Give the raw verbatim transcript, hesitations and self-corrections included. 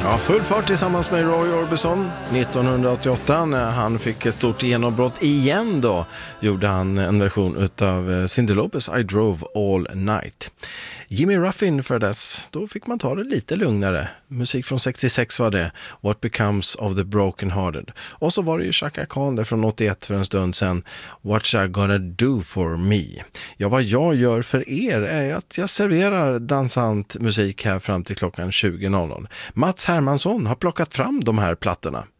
Ja, full fart tillsammans med Roy Orbison nittonhundraåttioåtta när han fick ett stort genombrott igen då gjorde han en version utav Cyndi Lauper I Drove All Night. Jimmy Ruffin för dess, då fick man ta det lite lugnare. Musik från sextiosex var det, What Becomes of the Broken Hearted. Och så var det ju Chaka Khan där från åttioett för en stund sedan, What I Gonna Do For Me. Ja, vad jag gör för er är att jag serverar dansant musik här fram till klockan tjugo. Mats Hermansson har plockat fram de här plattorna.